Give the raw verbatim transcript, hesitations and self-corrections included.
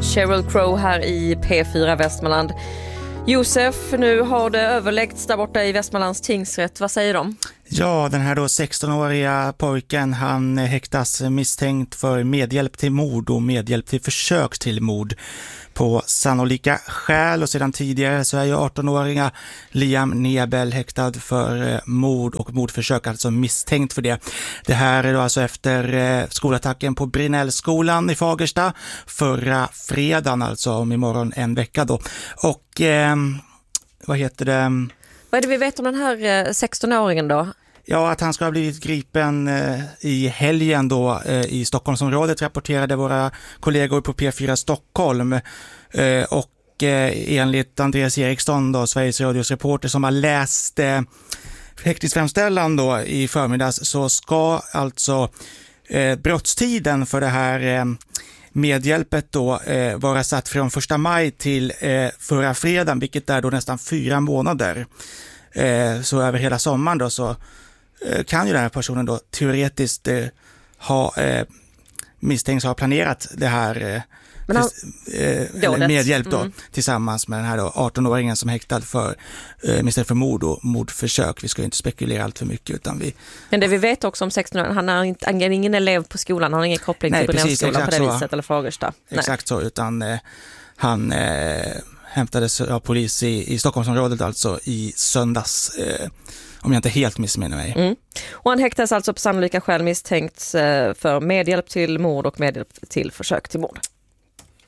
Sheryl Crow här i P fyra Västmanland. Josef, nu har det överläggts där borta i Västmanlands tingsrätt. Vad säger de? Ja, den här då sexton-åriga pojken, han häktas misstänkt för medhjälp till mord och medhjälp till försök till mord på sannolika skäl. Och sedan tidigare så är ju arton-åriga Liam Nebel häktad för mord och mordförsök, alltså misstänkt för det. Det här är då alltså efter skolattacken på Brinellskolan i Fagersta förra fredagen, alltså om imorgon en vecka då. Och eh, vad heter det? Vad är det vi vet om den här sexton-åringen då? Ja, att han ska ha blivit gripen eh, i helgen då eh, i Stockholmsområdet, rapporterade våra kollegor på P fyra Stockholm. Eh, och eh, enligt Andreas Eriksson då, Sveriges Radios reporter som har läst eh, häktningsframställan då i förmiddags, så ska alltså eh, brottstiden för det här eh, medhjälpet då eh, vara satt från första maj till eh, förra fredagen, vilket är då nästan fyra månader. Eh, så över hela sommaren då så eh, kan ju den här personen då teoretiskt eh, ha eh, misstänks ha planerat det här eh, Men han, eh, medhjälp då mm. tillsammans med den här då arton-åringen som är häktad för eh, misstänkt för mord och mordförsök. Vi ska ju inte spekulera allt för mycket utan vi... Men det vi vet också om sexton-åringen, han är inte, han är ingen elev på skolan, han har ingen koppling Nej, till Brinellskolan på det så. viset eller Fagersta. Exakt Nej. så, utan eh, han eh, hämtades av polis i, i Stockholmsområdet alltså i söndags, eh, om jag inte helt missminner mig. Mm. Och han häktas alltså på sannolika skäl misstänkt för medhjälp till mord och medhjälp till försök till mord.